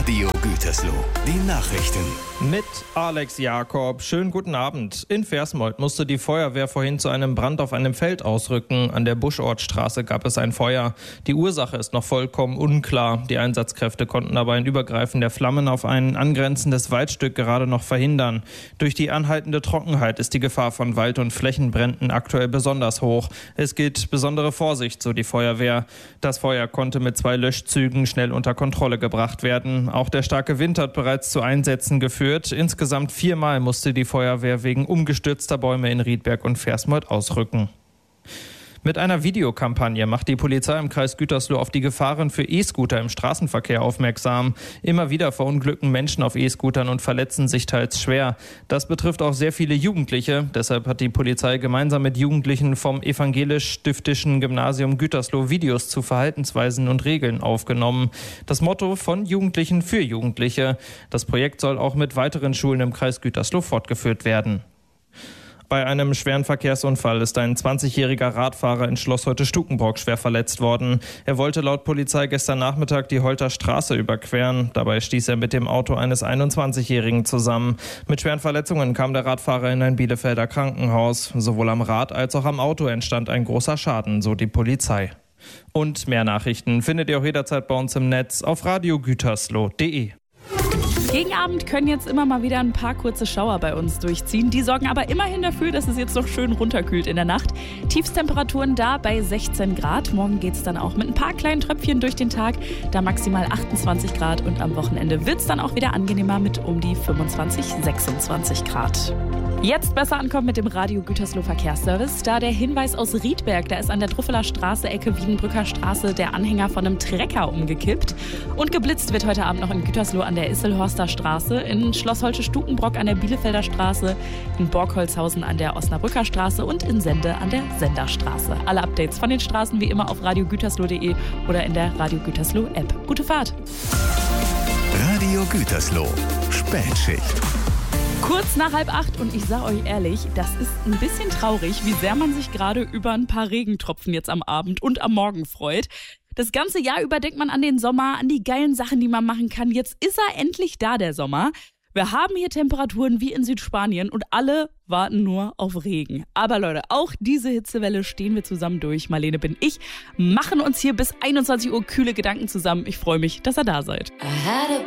Radio Gütersloh, die Nachrichten. Mit Alex Jakob. Schönen guten Abend. In Versmold musste die Feuerwehr vorhin zu einem Brand auf einem Feld ausrücken. An der Buschortstraße gab es ein Feuer. Die Ursache ist noch vollkommen unklar. Die Einsatzkräfte konnten aber ein Übergreifen der Flammen auf ein angrenzendes Waldstück gerade noch verhindern. Durch die anhaltende Trockenheit ist die Gefahr von Wald- und Flächenbränden aktuell besonders hoch. Es gilt besondere Vorsicht, so die Feuerwehr. Das Feuer konnte mit 2 Löschzügen schnell unter Kontrolle gebracht werden. Auch der starke Wind hat bereits zu Einsätzen geführt. Insgesamt 4-mal musste die Feuerwehr wegen umgestürzter Bäume in Riedberg und Versmold ausrücken. Mit einer Videokampagne macht die Polizei im Kreis Gütersloh auf die Gefahren für E-Scooter im Straßenverkehr aufmerksam. Immer wieder verunglücken Menschen auf E-Scootern und verletzen sich teils schwer. Das betrifft auch sehr viele Jugendliche. Deshalb hat die Polizei gemeinsam mit Jugendlichen vom Evangelisch-Stiftischen Gymnasium Gütersloh Videos zu Verhaltensweisen und Regeln aufgenommen. Das Motto: von Jugendlichen für Jugendliche. Das Projekt soll auch mit weiteren Schulen im Kreis Gütersloh fortgeführt werden. Bei einem schweren Verkehrsunfall ist ein 20-jähriger Radfahrer in Schloss Holte-Stukenbrock schwer verletzt worden. Er wollte laut Polizei gestern Nachmittag die Holter Straße überqueren. Dabei stieß er mit dem Auto eines 21-Jährigen zusammen. Mit schweren Verletzungen kam der Radfahrer in ein Bielefelder Krankenhaus. Sowohl am Rad als auch am Auto entstand ein großer Schaden, so die Polizei. Und mehr Nachrichten findet ihr auch jederzeit bei uns im Netz auf radiogütersloh.de. Gegen Abend können jetzt immer mal wieder ein paar kurze Schauer bei uns durchziehen. Die sorgen aber immerhin dafür, dass es jetzt noch schön runterkühlt in der Nacht. Tiefstemperaturen da bei 16 Grad. Morgen geht es dann auch mit ein paar kleinen Tröpfchen durch den Tag. Da maximal 28 Grad. Und am Wochenende wird es dann auch wieder angenehmer mit um die 25, 26 Grad. Jetzt besser ankommen mit dem Radio Gütersloh Verkehrsservice. Da der Hinweis aus Riedberg, da ist an der Druffeler Straße, Ecke Wiedenbrücker Straße, der Anhänger von einem Trecker umgekippt. Und geblitzt wird heute Abend noch in Gütersloh an der Isselhorster Straße, in Schloss Holte-Stukenbrock an der Bielefelder Straße, in Borgholzhausen an der Osnabrücker Straße und in Sende an der Senderstraße. Alle Updates von den Straßen wie immer auf radiogütersloh.de oder in der Radio Gütersloh App. Gute Fahrt! Radio Gütersloh, Spätschicht. Kurz nach 7:30 und ich sage euch ehrlich, das ist ein bisschen traurig, wie sehr man sich gerade über ein paar Regentropfen jetzt am Abend und am Morgen freut. Das ganze Jahr über denkt man an den Sommer, an die geilen Sachen, die man machen kann. Jetzt ist er endlich da, der Sommer. Wir haben hier Temperaturen wie in Südspanien und alle warten nur auf Regen. Aber Leute, auch diese Hitzewelle stehen wir zusammen durch. Marlene bin ich, machen uns hier bis 21 Uhr kühle Gedanken zusammen. Ich freue mich, dass ihr da seid.